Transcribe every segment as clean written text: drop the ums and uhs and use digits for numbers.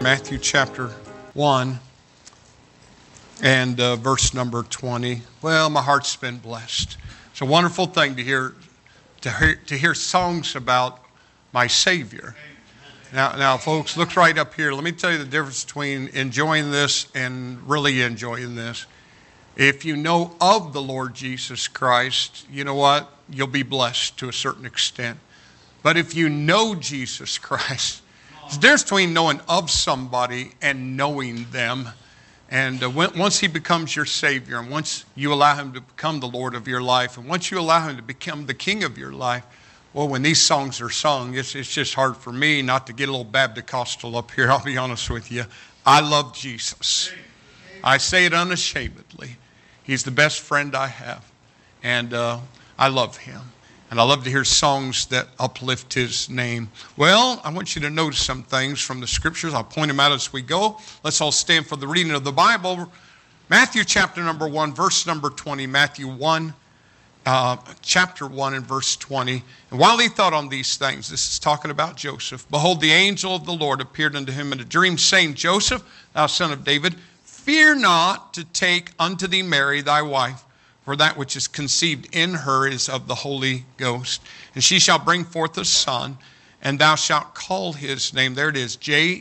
Matthew chapter 1 and verse number 20. Well, my heart's been blessed. It's a wonderful thing to hear songs about my Savior. Now, folks, look right up here. Let me tell you the difference between enjoying this and really enjoying this. If you know of the Lord Jesus Christ, you know what? You'll be blessed to a certain extent. But if you know Jesus Christ, there's a difference between knowing of somebody and knowing them. And once He becomes your Savior, and once you allow Him to become the Lord of your life, and once you allow Him to become the King of your life, well, when these songs are sung, it's just hard for me not to get a little Baptist-costal up here. I'll be honest with you. I love Jesus. I say it unashamedly. He's the best friend I have. And I love Him. And I love to hear songs that uplift His name. Well, I want you to notice some things from the Scriptures. I'll point them out as we go. Let's all stand for the reading of the Bible. Matthew chapter number 1, verse number 20. Matthew 1, chapter 1 and verse 20. And while he thought on these things, this is talking about Joseph, behold, the angel of the Lord appeared unto him in a dream, saying, Joseph, thou son of David, fear not to take unto thee Mary thy wife, for that which is conceived in her is of the Holy Ghost. And she shall bring forth a son, and thou shalt call his name, there it is,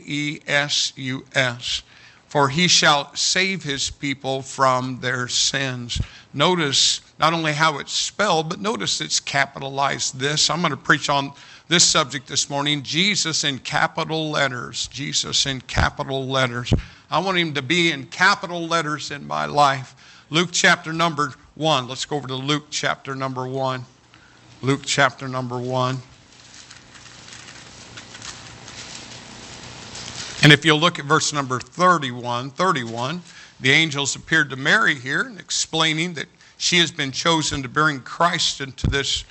Jesus, for he shall save his people from their sins. Notice not only how it's spelled, but notice it's capitalized this. I'm going to preach on this subject this morning, Jesus in capital letters. Jesus in capital letters. I want Him to be in capital letters in my life. Luke chapter number 1. Let's go over to Luke chapter number 1. Luke chapter number 1. And if you'll look at verse number 31, the angels appeared to Mary here, explaining that she has been chosen to bring Christ into this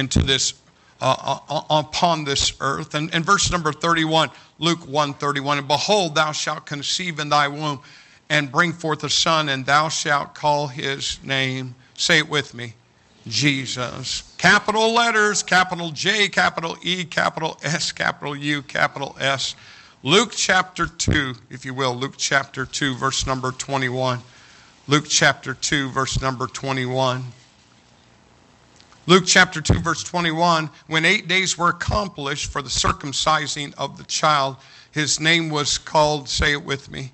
upon this earth. And verse number 31, Luke 1:31, and behold, thou shalt conceive in thy womb and bring forth a son, and thou shalt call his name, say it with me, Jesus. Capital letters, capital J, capital E, capital S, capital U, capital S. Luke chapter 2, if you will, Luke chapter 2, verse number 21. Luke chapter 2, verse number 21. Luke chapter 2, verse 21, when 8 days were accomplished for the circumcising of the child, his name was called, say it with me,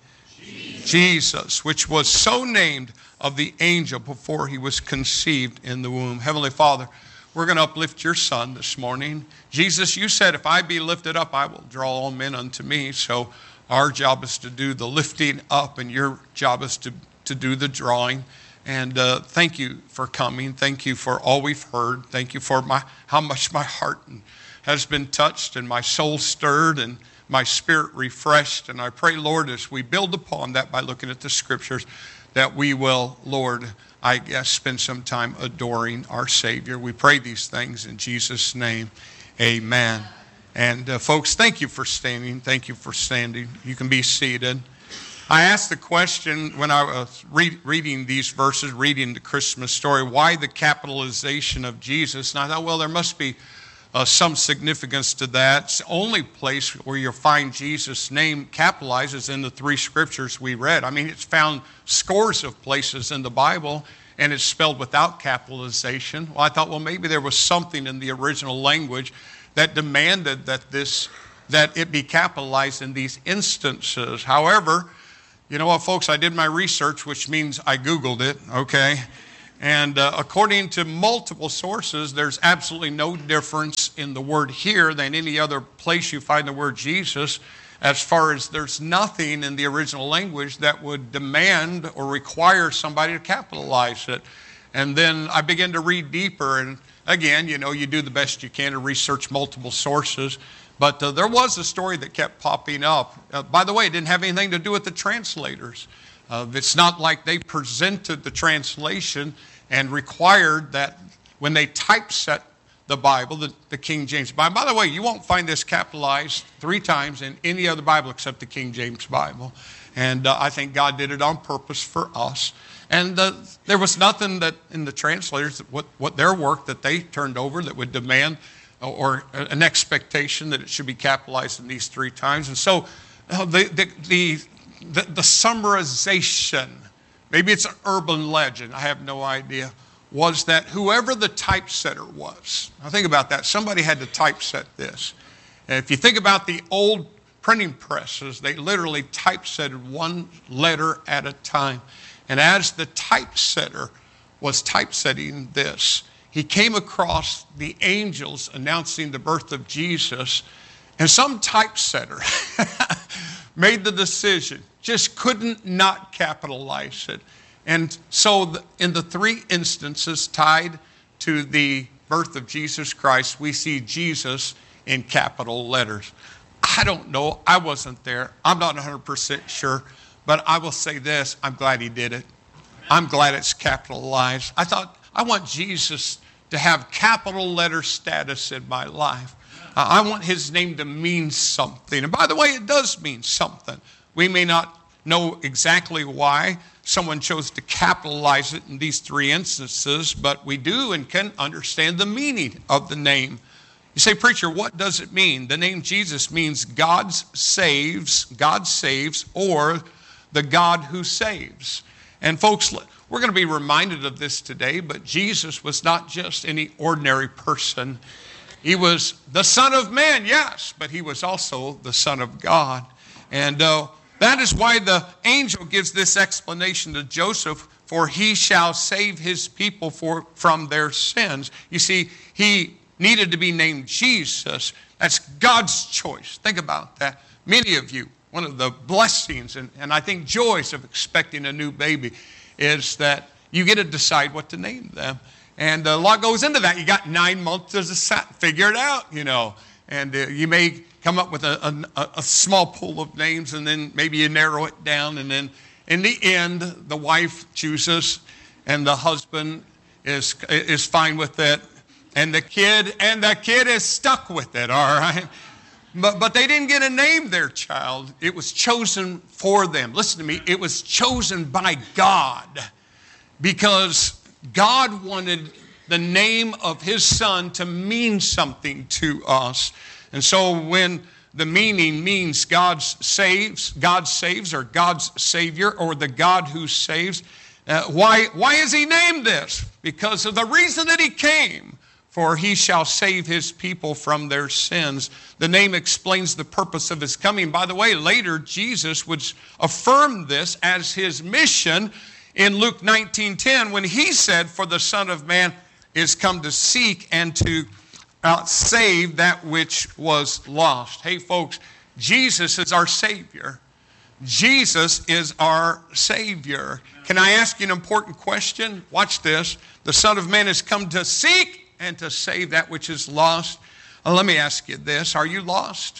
Jesus, which was so named of the angel before he was conceived in the womb. Heavenly Father, we're going to uplift your Son this morning. Jesus, you said, if I be lifted up, I will draw all men unto me. So our job is to do the lifting up, and your job is to do the drawing. And thank you for coming. Thank you for all we've heard. Thank you for how much my heart has been touched and my soul stirred and my spirit refreshed. And I pray, Lord, as we build upon that by looking at the Scriptures, that we will, Lord, I guess, spend some time adoring our Savior. We pray these things in Jesus' name. Amen. And folks, thank you for standing. Thank you for standing. You can be seated. I asked the question when I was reading these verses, reading the Christmas story, why the capitalization of Jesus? And I thought, well, there must be some significance to that. It's the only place where you'll find Jesus' name capitalized is in the three Scriptures we read. I mean, it's found scores of places in the Bible, and it's spelled without capitalization. Well, I thought, well, maybe there was something in the original language that demanded that it be capitalized in these instances. However, you know what, folks, I did my research, which means I Googled it, okay? And according to multiple sources, there's absolutely no difference in the word here than any other place you find the word Jesus, as far as there's nothing in the original language that would demand or require somebody to capitalize it. And then I began to read deeper, and again, you know, you do the best you can to research multiple sources. But there was a story that kept popping up. By the way, it didn't have anything to do with the translators. It's not like they presented the translation and required that when they typeset the Bible, the King James Bible. By the way, you won't find this capitalized 3 times in any other Bible except the King James Bible. And I think God did it on purpose for us. And there was nothing that in the translators, what their work that they turned over that would demand or an expectation that it should be capitalized in these 3 times. And so the summarization, maybe it's an urban legend, I have no idea, was that whoever the typesetter was, now think about that, somebody had to typeset this. And if you think about the old printing presses, they literally typesetted one letter at a time. And as the typesetter was typesetting this, he came across the angels announcing the birth of Jesus, and some typesetter made the decision, just couldn't not capitalize it. And so in the three instances tied to the birth of Jesus Christ, we see Jesus in capital letters. I don't know. I wasn't there. I'm not 100% sure. But I will say this. I'm glad he did it. I'm glad it's capitalized. I want Jesus to have capital letter status in my life. I want his name to mean something. And by the way, it does mean something. We may not know exactly why someone chose to capitalize it in these three instances, but we do and can understand the meaning of the name. You say, preacher, what does it mean? The name Jesus means God saves, or the God who saves. And folks, we're going to be reminded of this today, but Jesus was not just any ordinary person. He was the Son of Man, yes, but he was also the Son of God. And that is why the angel gives this explanation to Joseph, for he shall save his people from their sins. You see, he needed to be named Jesus. That's God's choice. Think about that. Many of you, one of the blessings and I think joys of expecting a new baby is that you get to decide what to name them. And a lot goes into that. You got 9 months to figure it out, you know. And you may come up with a small pool of names, and then maybe you narrow it down. And then in the end, the wife chooses, and the husband is fine with it. And the kid is stuck with it, all right? But they didn't get a name, their child. It was chosen for them. Listen to me. It was chosen by God because God wanted the name of his son to mean something to us. And so when the meaning means God saves, or God's Savior, or the God who saves, why is he named this? Because of the reason that he came. For he shall save his people from their sins. The name explains the purpose of his coming. By the way, later Jesus would affirm this as his mission in Luke 19:10 when he said, for the Son of Man is come to seek and to save that which was lost. Hey folks, Jesus is our Savior. Jesus is our Savior. Can I ask you an important question? Watch this. The Son of Man has come to seek and to save that which is lost. Let me ask you this. Are you lost?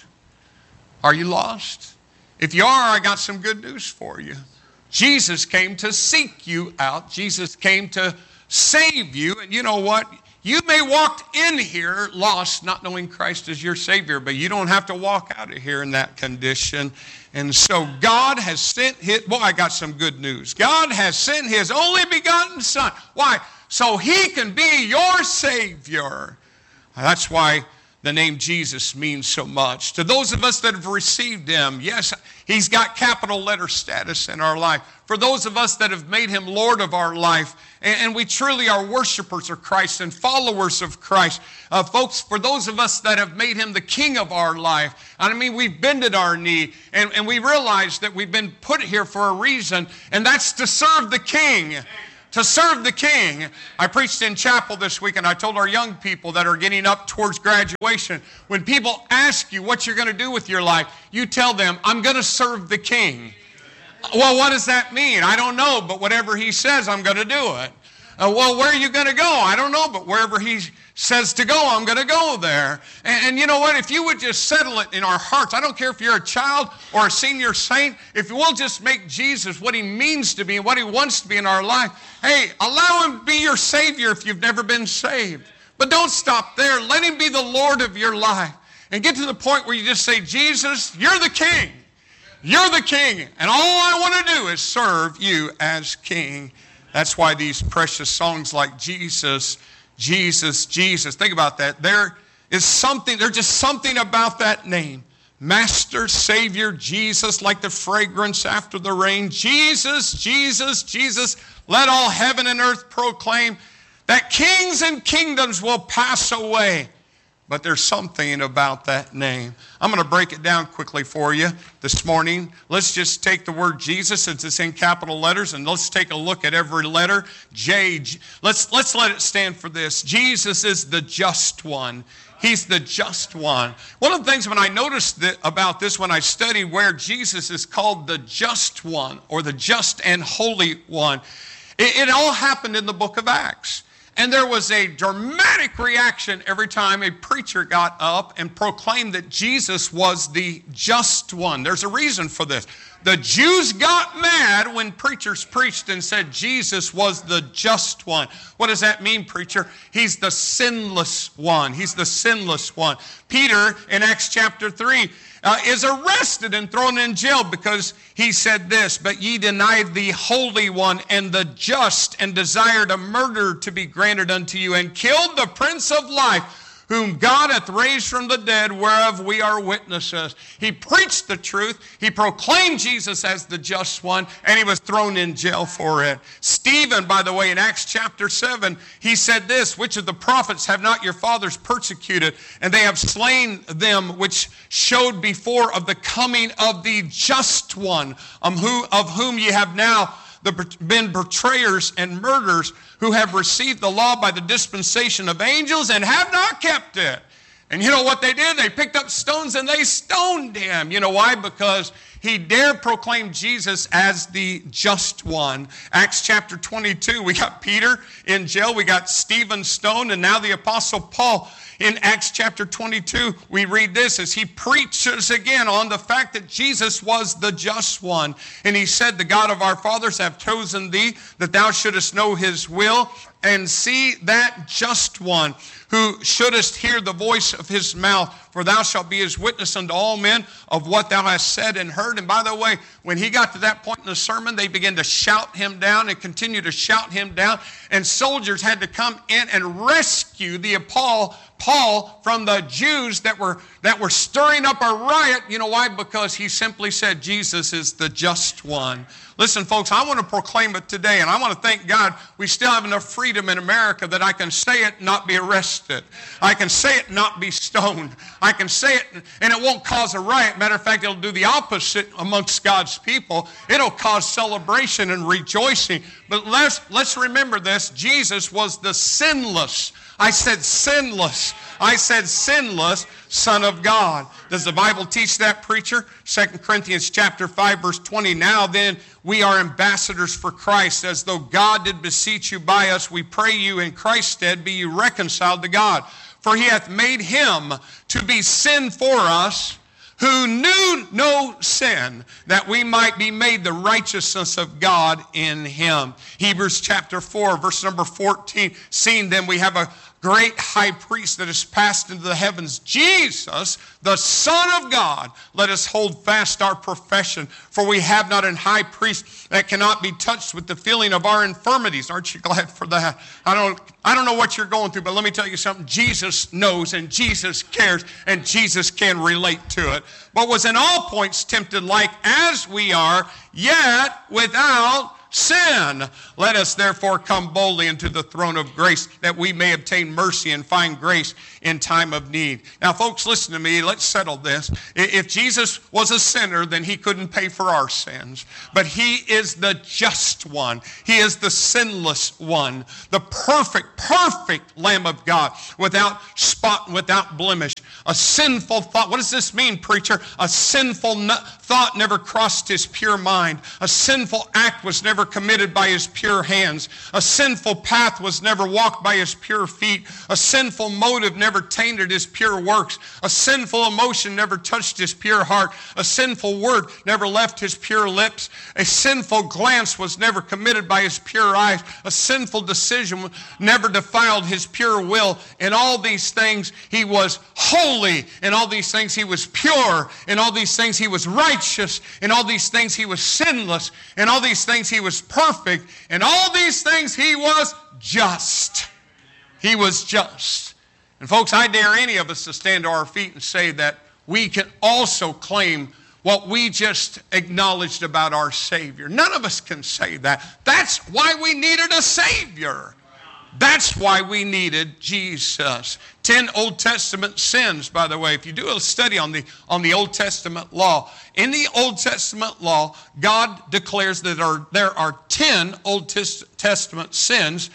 Are you lost? If you are, I got some good news for you. Jesus came to seek you out. Jesus came to save you. And you know what? You may walk in here lost, not knowing Christ as your Savior, but you don't have to walk out of here in that condition. And so God has sent I got some good news. God has sent his only begotten Son. Why? So he can be your Savior. That's why the name Jesus means so much. To those of us that have received him, yes, he's got capital letter status in our life. For those of us that have made him Lord of our life, and we truly are worshipers of Christ and followers of Christ. Folks, for those of us that have made him the King of our life, I mean, we've bended our knee, and we realize that we've been put here for a reason, and that's to serve the King. To serve the King. I preached in chapel this week, and I told our young people that are getting up towards graduation, when people ask you what you're going to do with your life, you tell them, I'm going to serve the King. Well, what does that mean? I don't know, but whatever he says, I'm going to do it. Well, where are you going to go? I don't know, but wherever he says to go, I'm going to go there. And you know what? If you would just settle it in our hearts, I don't care if you're a child or a senior saint, if we'll just make Jesus what he means to be and what he wants to be in our life, hey, allow him to be your Savior if you've never been saved. But don't stop there. Let him be the Lord of your life. And get to the point where you just say, Jesus, you're the King. You're the King. And all I want to do is serve you as King. That's why these precious songs like Jesus, Jesus, Jesus. Think about that. There's just something about that name Master, Savior, Jesus, like the fragrance after the rain. Jesus, Jesus, Jesus, let all heaven and earth proclaim that kings and kingdoms will pass away. But there's something about that name. I'm going to break it down quickly for you this morning. Let's just take the word Jesus, since it's in capital letters, and let's take a look at every letter. J. Let's let it stand for this. Jesus is the just one. He's the just one. One of the things when I noticed about this, when I studied where Jesus is called the just one, or the just and holy one, it all happened in the book of Acts. And there was a dramatic reaction every time a preacher got up and proclaimed that Jesus was the just one. There's a reason for this. The Jews got mad when preachers preached and said Jesus was the just one. What does that mean, preacher? He's the sinless one. He's the sinless one. Peter, in Acts chapter 3, is arrested and thrown in jail because he said this, but ye denied the Holy One and the just, and desired a murder to be granted unto you, and killed the Prince of Life, whom God hath raised from the dead, whereof we are witnesses. He preached the truth. He proclaimed Jesus as the just one, and he was thrown in jail for it. Stephen, by the way, in Acts chapter 7, he said this, which of the prophets have not your fathers persecuted, and they have slain them which showed before of the coming of the just one, of whom ye have now been betrayers and murderers, who have received the law by the dispensation of angels and have not kept it. And you know what they did? They picked up stones and they stoned him. You know why? Because he dared proclaim Jesus as the just one. Acts chapter 22, we got Peter in jail, we got Stephen stoned, and now the Apostle Paul. In Acts chapter 22, we read this as he preaches again on the fact that Jesus was the just one. And he said, the God of our fathers have chosen thee, that thou shouldest know his will, and see that just one, who shouldest hear the voice of his mouth, for thou shalt be his witness unto all men of what thou hast said and heard. And by the way, when he got to that point in the sermon, they began to shout him down and continue to shout him down. And soldiers had to come in and rescue the Paul from the Jews that were stirring up a riot. You know why? Because he simply said Jesus is the just one. Listen, folks, I want to proclaim it today, and I want to thank God we still have enough freedom in America that I can say it and not be arrested. I can say it and not be stoned. I can say it and it won't cause a riot. Matter of fact, it'll do the opposite amongst God's people. It'll cause celebration and rejoicing. But let's remember this. Jesus was the sinless. I said sinless. I said sinless Son of God. Does the Bible teach that, preacher? 2 Corinthians chapter 5, verse 20. Now then, we are ambassadors for Christ, as though God did beseech you by us. We pray you in Christ's stead, be you reconciled to God. For he hath made him to be sin for us, who knew no sin, that we might be made the righteousness of God in him. Hebrews chapter 4, verse number 14. Seeing then we have a great high priest that has passed into the heavens, Jesus, the Son of God, let us hold fast our profession. For we have not an high priest that cannot be touched with the feeling of our infirmities. Aren't you glad for that? I don't know what you're going through, but let me tell you something. Jesus knows, and Jesus cares, and Jesus can relate to it. But was in all points tempted like as we are, yet without sin. Let us therefore come boldly into the throne of grace, that we may obtain mercy and find grace in time of need. Now, folks, listen to me. Let's settle this. If Jesus was a sinner, then he couldn't pay for our sins. But he is the just one. He is the sinless one, the perfect Lamb of God, without spot and without blemish. A sinful thought. What does this mean, preacher? A sinful thought never crossed his pure mind. A sinful act was never committed by his pure hands. A sinful path was never walked by his pure feet. A sinful motive never tainted his pure works. A sinful emotion never touched his pure heart. A sinful word never left his pure lips. A sinful glance was never committed by his pure eyes. A sinful decision never defiled his pure will. In all these things he was holy. In all these things he was pure. In all these things he was righteous. In all these things he was sinless. In all these things he was perfect. In all these things he was just. He was just. And folks, I dare any of us to stand to our feet and say that we can also claim what we just acknowledged about our Savior. None of us can say that. That's why we needed a Savior. That's why we needed Jesus. 10 Old Testament sins, by the way. If you do a study on the Old Testament law, in the Old Testament law, God declares that there are 10 Old Testament sins,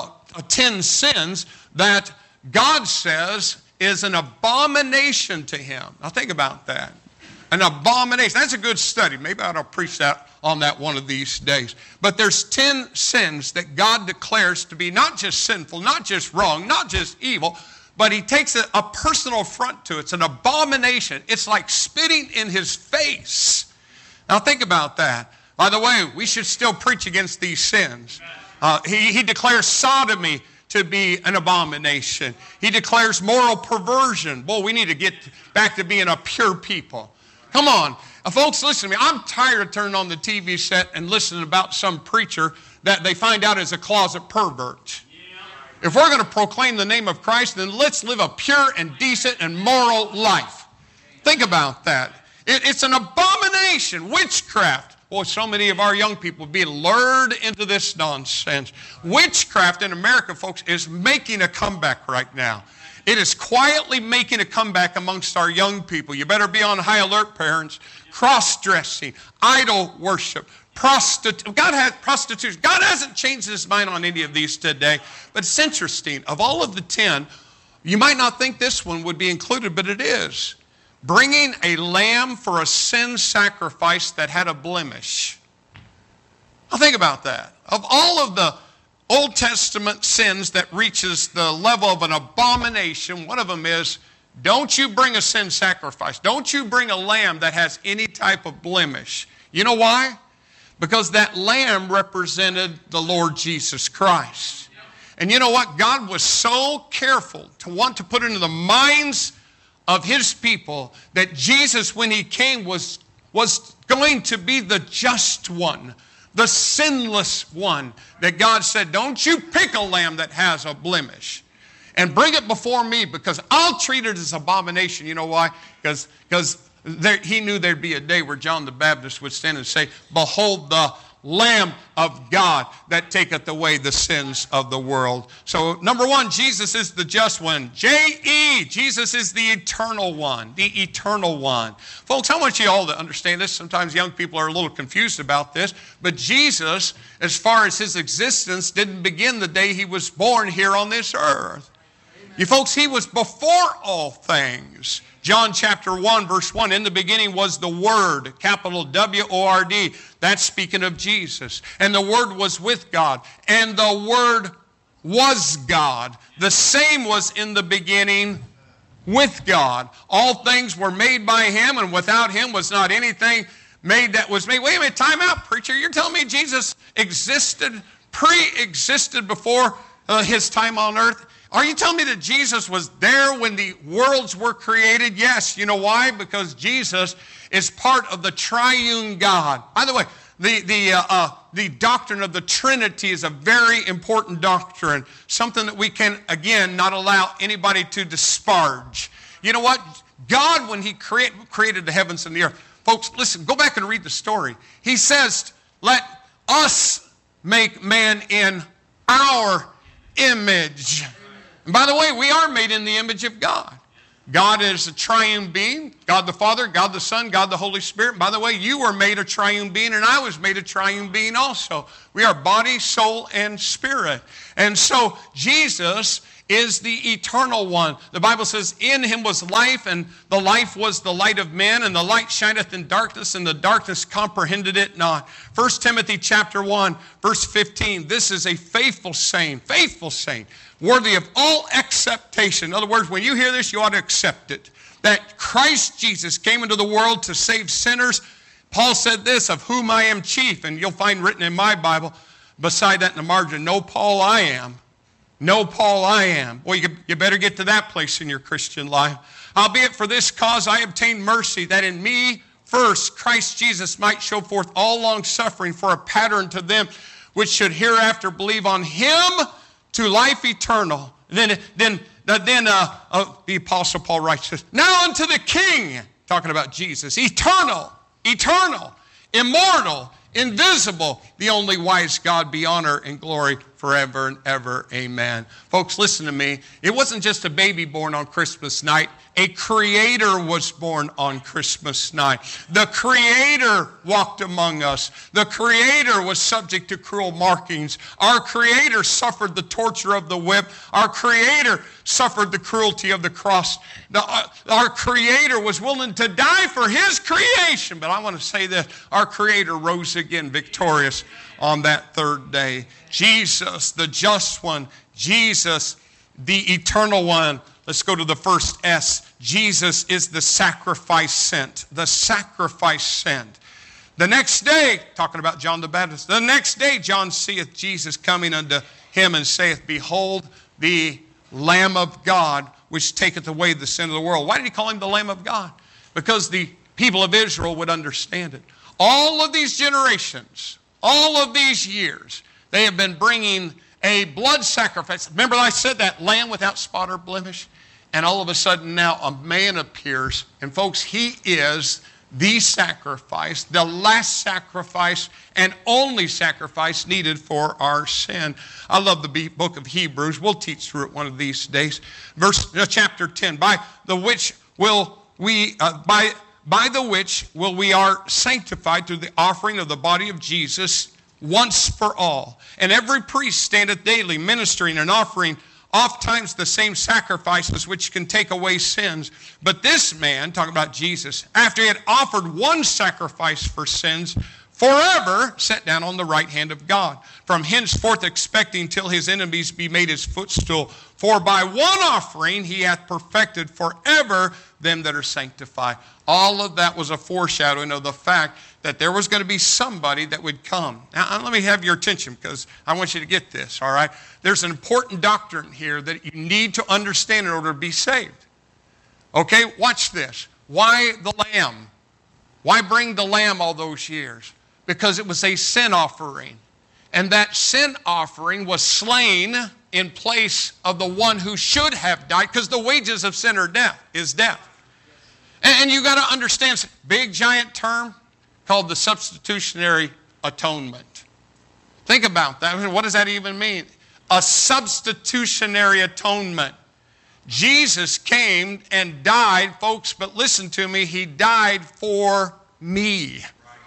10 sins that God says is an abomination to him. Now think about that. An abomination. That's a good study. Maybe I'll preach that on that one of these days. But there's 10 sins that God declares to be not just sinful, not just wrong, not just evil, but he takes a personal affront to it. It's an abomination. It's like spitting in his face. Now think about that. By the way, we should still preach against these sins. He declares sodomy to be an abomination. He declares moral perversion. Boy, we need to get back to being a pure people. Come on. Folks, listen to me. I'm tired of turning on the TV set and listening about some preacher that they find out is a closet pervert. Yeah. If we're going to proclaim the name of Christ, then let's live a pure and decent and moral life. Think about that. It's an abomination. Witchcraft. Boy, so many of our young people be lured into this nonsense. Witchcraft in America, folks, is making a comeback right now. It is quietly making a comeback amongst our young people. You better be on high alert, parents. Cross-dressing, idol worship, prostitution. God hasn't changed his mind on any of these today. But it's interesting. Of all of the 10, you might not think this one would be included, but it is. Bringing a lamb for a sin sacrifice that had a blemish. Now think about that. Of all of the Old Testament sins that reaches the level of an abomination, one of them is, don't you bring a sin sacrifice. Don't you bring a lamb that has any type of blemish. You know why? Because that lamb represented the Lord Jesus Christ. And you know what? God was so careful to want to put into the minds of his people that Jesus, when he came, was going to be the just one, the sinless one, that God said, don't you pick a lamb that has a blemish and bring it before me, because I'll treat it as abomination. You know why? Because he knew there'd be a day where John the Baptist would stand and say, behold the Lamb of God that taketh away the sins of the world. So number one, Jesus is the just one. J-E, Jesus is the eternal one. The eternal one. Folks, I want you all to understand this. Sometimes young people are a little confused about this. But Jesus, as far as his existence, didn't begin the day he was born here on this earth. You folks, he was before all things. John chapter 1, verse 1, in the beginning was the Word, capital W-O-R-D. That's speaking of Jesus. And the Word was with God. And the Word was God. The same was in the beginning with God. All things were made by him, and without him was not anything made that was made. Wait a minute, time out, preacher. You're telling me Jesus existed, pre-existed before his time on earth? Are you telling me that Jesus was there when the worlds were created? Yes. You know why? Because Jesus is part of the triune God. By the way, the doctrine of the Trinity is a very important doctrine. Something that we can, again, not allow anybody to disparage. You know what? God, when he created the heavens and the earth. Folks, listen, go back and read the story. He says, let us make man in our image. And by the way, we are made in the image of God. God is a triune being. God the Father, God the Son, God the Holy Spirit. And by the way, you were made a triune being, and I was made a triune being also. We are body, soul, and spirit. And so Jesus is the eternal one. The Bible says, in him was life, and the life was the light of men, and the light shineth in darkness, and the darkness comprehended it not. 1 Timothy chapter 1, verse 15. This is a faithful saying, worthy of all acceptation. In other words, when you hear this, you ought to accept it. That Christ Jesus came into the world to save sinners. Paul said this, of whom I am chief. And you'll find written in my Bible, beside that in the margin, no Paul I am. No Paul I am. Well, you better get to that place in your Christian life. Howbeit for this cause I obtained mercy, that in me first Christ Jesus might show forth all long suffering for a pattern to them which should hereafter believe on him to life eternal. Then then the Apostle Paul writes this, now unto the King, talking about Jesus, eternal, immortal, invisible, the only wise God, be honor and glory forever and ever. Amen. Folks, listen to me. It wasn't just a baby born on Christmas night. A Creator was born on Christmas night. The Creator walked among us. The Creator was subject to cruel markings. Our Creator suffered the torture of the whip. Our Creator suffered the cruelty of the cross. Our Creator was willing to die for His creation. But I want to say this, our Creator rose again victorious on that third day. Jesus, the just one. Jesus, the eternal one. Let's go to the first S. Jesus is the sacrifice sent. The sacrifice sent. The next day, talking about John the Baptist, the next day John seeth Jesus coming unto him and saith, behold, the Lamb of God, which taketh away the sin of the world. Why did he call him the Lamb of God? Because the people of Israel would understand it. All of these generations, all of these years, they have been bringing a blood sacrifice. Remember I said that lamb without spot or blemish? And all of a sudden now a man appears. And folks, he is the sacrifice, the last sacrifice and only sacrifice needed for our sin. I love the book of Hebrews. We'll teach through it one of these days. Chapter 10. By the which will we are sanctified through the offering of the body of Jesus once for all. And every priest standeth daily ministering and offering oftentimes the same sacrifices which can take away sins. But this man, talking about Jesus, after he had offered one sacrifice for sins, forever sat down on the right hand of God, from henceforth expecting till his enemies be made his footstool. For by one offering he hath perfected forever them that are sanctified. All of that was a foreshadowing of the fact that there was going to be somebody that would come. Now, let me have your attention because I want you to get this, all right? There's an important doctrine here that you need to understand in order to be saved. Okay, watch this. Why the lamb? Why bring the lamb all those years? Because it was a sin offering. And that sin offering was slain in place of the one who should have died, because the wages of sin is death. And you got to understand, big giant term called the substitutionary atonement. Think about that. What does that even mean? A substitutionary atonement. Jesus came and died, folks, but listen to me, he died for me.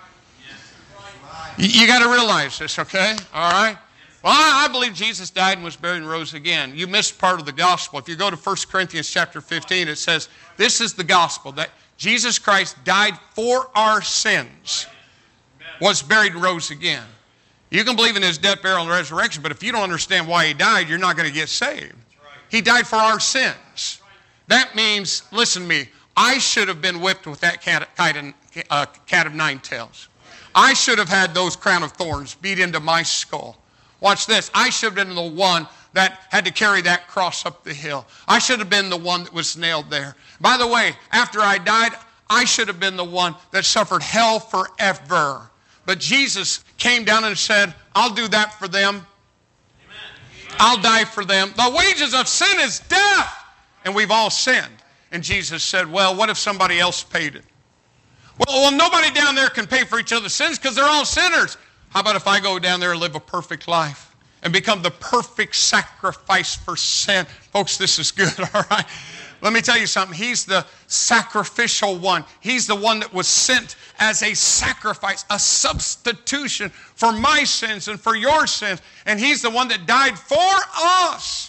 You got to realize this, okay? All right? Well, I believe Jesus died and was buried and rose again. You missed part of the gospel. If you go to 1 Corinthians chapter 15, it says, this is the gospel, that Jesus Christ died for our sins, was buried and rose again. You can believe in his death, burial, and resurrection, but if you don't understand why he died, you're not going to get saved. He died for our sins. That means, listen to me, I should have been whipped with that cat of nine tails. I should have had those crown of thorns beat into my skull. Watch this. I should have been the one that had to carry that cross up the hill. I should have been the one that was nailed there. By the way, after I died, I should have been the one that suffered hell forever. But Jesus came down and said, I'll do that for them. I'll die for them. The wages of sin is death. And we've all sinned. And Jesus said, well, what if somebody else paid it? Well, nobody down there can pay for each other's sins because they're all sinners. How about if I go down there and live a perfect life and become the perfect sacrifice for sin? Folks, this is good, all right? Let me tell you something. He's the sacrificial one. He's the one that was sent as a sacrifice, a substitution for my sins and for your sins. And he's the one that died for us.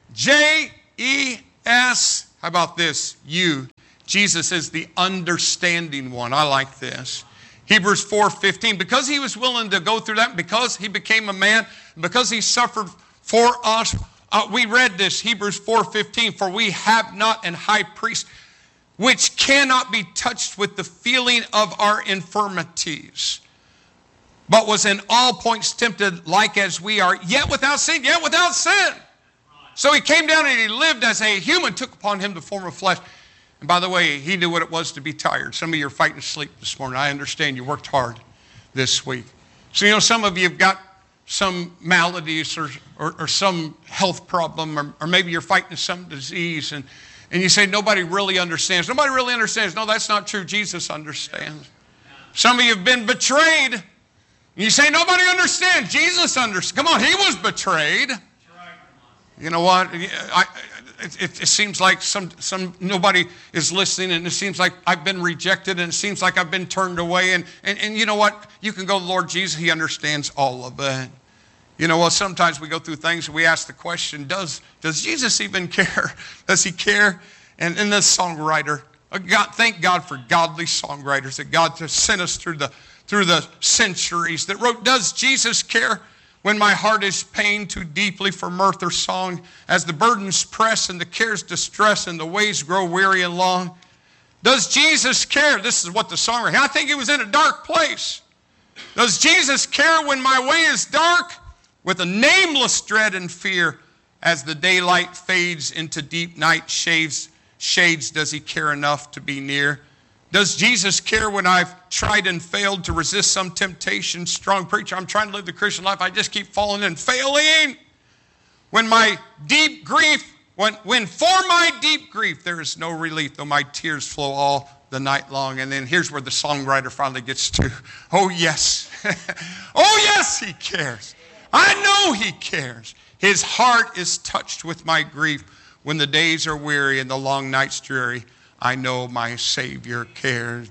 J-E-S. How about this? You. Jesus is the understanding one. I like this. Hebrews 4:15. Because he was willing to go through that, because he became a man, because he suffered for us, we read this, Hebrews 4:15. For we have not an high priest which cannot be touched with the feeling of our infirmities, but was in all points tempted like as we are, yet without sin, yet without sin. So he came down and he lived as a human, took upon him the form of flesh. And by the way, he knew what it was to be tired. Some of you are fighting sleep this morning. I understand you worked hard this week. So, some of you have got some maladies or some health problem, or maybe you're fighting some disease, and you say, nobody really understands. Nobody really understands. No, that's not true. Jesus understands. Some of you have been betrayed. And you say, nobody understands. Jesus understands. Come on, he was betrayed. You know what? It seems like nobody is listening, and it seems like I've been rejected, and it seems like I've been turned away. And you know what? You can go to Lord Jesus. He understands all of it. You know, well, sometimes we go through things and we ask the question, does Jesus even care? Does he care? And this songwriter, thank God for godly songwriters that God has sent us through the centuries that wrote, does Jesus care? When my heart is pained too deeply for mirth or song, as the burdens press and the cares distress and the ways grow weary and long, does Jesus care? This is what the songwriter, I think he was in a dark place. Does Jesus care when my way is dark? With a nameless dread and fear, as the daylight fades into deep night shades, does he care enough to be near? Does Jesus care when I've tried and failed to resist some temptation? Strong preacher, I'm trying to live the Christian life. I just keep falling and failing. When my deep grief, when for my deep grief there is no relief, though my tears flow all the night long. And then here's where the songwriter finally gets to. Oh yes, oh yes, he cares. I know he cares. His heart is touched with my grief. When the days are weary and the long nights dreary, I know my Savior cares.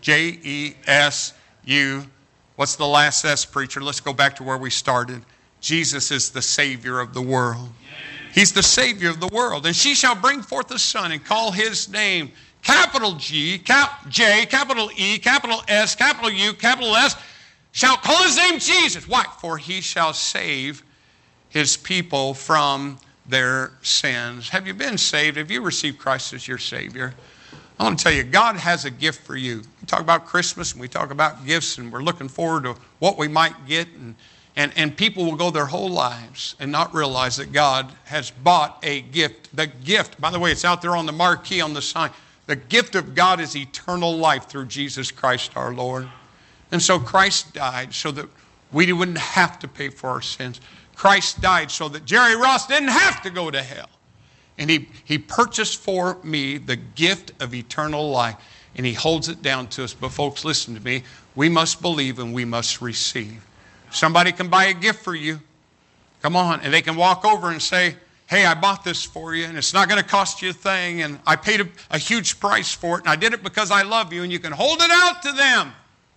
J-E-S-U. What's the last S, preacher? Let's go back to where we started. Jesus is the Savior of the world. He's the Savior of the world. And she shall bring forth a son and call his name capital G, J, capital E, capital S, capital U, capital S. Shall call his name Jesus. Why? For he shall save his people from their sins. Have you been saved? Have you received Christ as your Savior? I want to tell you, God has a gift for you. We talk about Christmas and we talk about gifts, and we're looking forward to what we might get. And people will go their whole lives and not realize that God has bought a gift. The gift, by the way, it's out there on the marquee on the sign. The gift of God is eternal life through Jesus Christ our Lord. And so Christ died so that we wouldn't have to pay for our sins. Christ died so that Jerry Ross didn't have to go to hell. And he purchased for me the gift of eternal life. And he holds it down to us. But folks, listen to me. We must believe and we must receive. Somebody can buy a gift for you. Come on. And they can walk over and say, hey, I bought this for you, and it's not going to cost you a thing. And I paid a huge price for it. And I did it because I love you. And you can hold it out to them.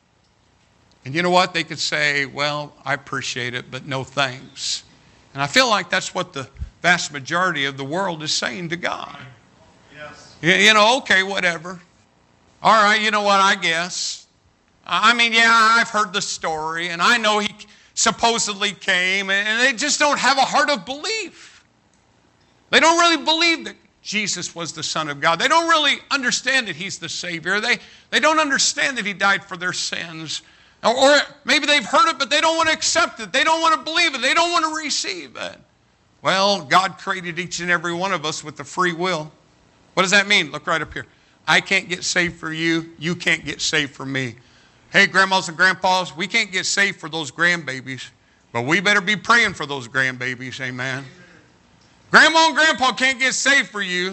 And you know what? They could say, well, I appreciate it, but no thanks. And I feel like that's what the vast majority of the world is saying to God. Yes. You know, okay, whatever. All right, you know what, I guess. I mean, yeah, I've heard the story, and I know he supposedly came, and they just don't have a heart of belief. They don't really believe that Jesus was the Son of God. They don't really understand that he's the Savior. They don't understand that he died for their sins. Or maybe they've heard it, but they don't want to accept it. They don't want to believe it. They don't want to receive it. Well, God created each and every one of us with the free will. What does that mean? Look right up here. I can't get saved for you. You can't get saved for me. Hey, grandmas and grandpas, we can't get saved for those grandbabies, but we better be praying for those grandbabies. Amen. Grandma and grandpa can't get saved for you.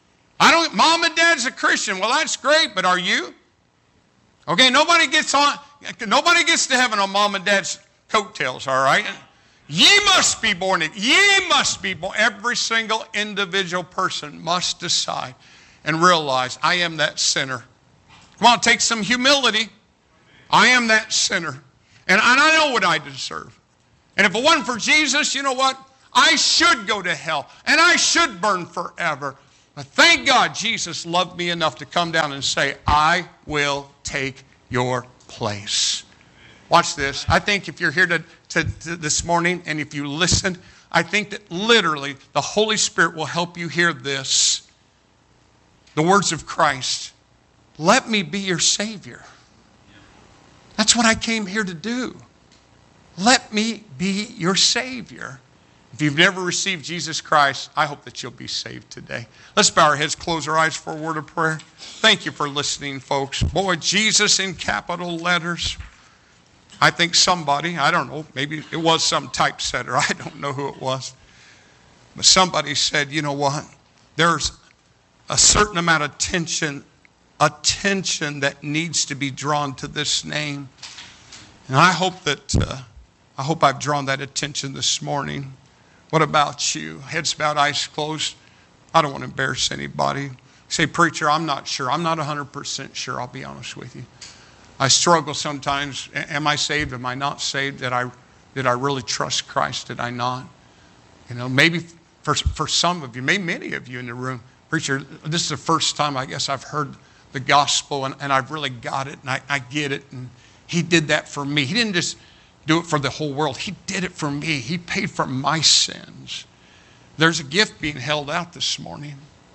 Mom and dad's a Christian. Well, that's great, but are you? Okay, nobody gets to heaven on mom and dad's coattails, all right? Ye must be born again. Ye must be born. Every single individual person must decide and realize, I am that sinner. Come on, take some humility. I am that sinner. And I know what I deserve. And if it wasn't for Jesus, you know what? I should go to hell. And I should burn forever. But thank God Jesus loved me enough to come down and say, I will take your place. Watch this. I think if you're here to this morning and if you listen, I think that literally the Holy Spirit will help you hear this. The words of Christ. Let me be your Savior. That's what I came here to do. Let me be your Savior. If you've never received Jesus Christ, I hope that you'll be saved today. Let's bow our heads, close our eyes for a word of prayer. Thank you for listening, folks. Boy, Jesus in capital letters. I think somebody, I don't know, maybe it was some typesetter. I don't know who it was. But somebody said, you know what? There's a certain amount of attention that needs to be drawn to this name. And I hope I've drawn that attention this morning. What about you? Heads bowed, eyes closed. I don't want to embarrass anybody. Say, preacher, I'm not sure. I'm not 100% sure, I'll be honest with you. I struggle sometimes. Am I saved? Am I not saved? Did I really trust Christ? Did I not? You know, maybe for some of you, maybe many of you in the room, preacher, this is the first time I guess I've heard the gospel and I've really got it and I get it. And he did that for me. He didn't just do it for the whole world. He did it for me. He paid for my sins. There's a gift being held out this morning.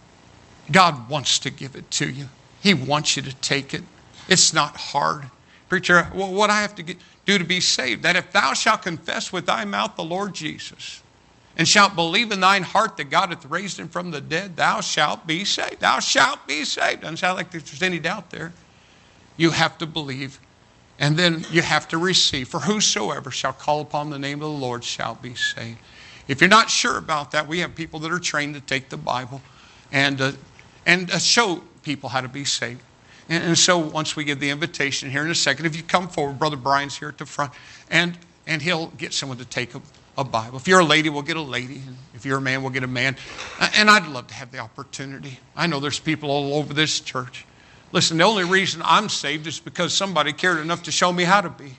God wants to give it to you. He wants you to take it. It's not hard. Preacher, well, what I have to do to be saved? That if thou shalt confess with thy mouth the Lord Jesus, and shalt believe in thine heart that God hath raised him from the dead, thou shalt be saved. Thou shalt be saved. Doesn't sound like there's any doubt there. You have to believe, and then you have to receive. For whosoever shall call upon the name of the Lord shall be saved. If you're not sure about that, we have people that are trained to take the Bible and show people how to be saved. And so once we give the invitation here in a second, if you come forward, Brother Brian's here at the front, and he'll get someone to take a Bible. If you're a lady, we'll get a lady. And if you're a man, we'll get a man. And I'd love to have the opportunity. I know there's people all over this church. Listen, the only reason I'm saved is because somebody cared enough to show me how to be.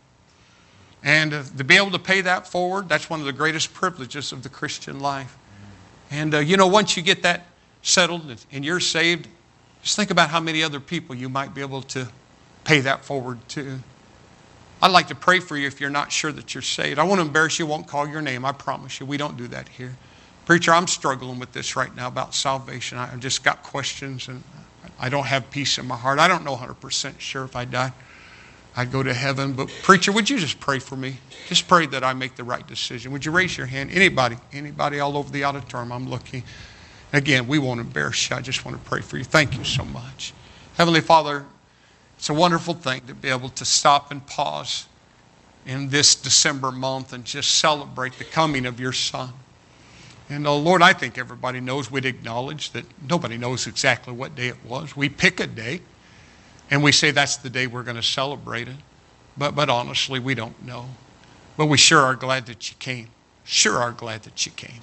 And to be able to pay that forward, that's one of the greatest privileges of the Christian life. And once you get that settled and you're saved, just think about how many other people you might be able to pay that forward to. I'd like to pray for you if you're not sure that you're saved. I won't embarrass you, won't call your name, I promise you. We don't do that here. Preacher, I'm struggling with this right now about salvation. I've just got questions and I don't have peace in my heart. I don't know 100% sure if I died, I'd go to heaven. But preacher, would you just pray for me? Just pray that I make the right decision. Would you raise your hand? Anybody all over the auditorium, I'm looking. Again, we won't embarrass you. I just want to pray for you. Thank you so much. Heavenly Father, it's a wonderful thing to be able to stop and pause in this December month and just celebrate the coming of your Son. And Lord, I think everybody knows, we'd acknowledge that nobody knows exactly what day it was. We pick a day and we say that's the day we're going to celebrate it. But honestly, we don't know. But we sure are glad that you came. Sure are glad that you came.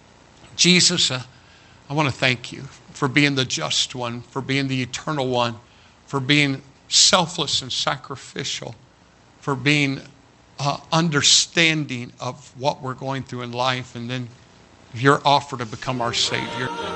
Jesus, I want to thank you for being the just one, for being the eternal one, for being selfless and sacrificial, for being understanding of what we're going through in life, and then your offer to become our Savior.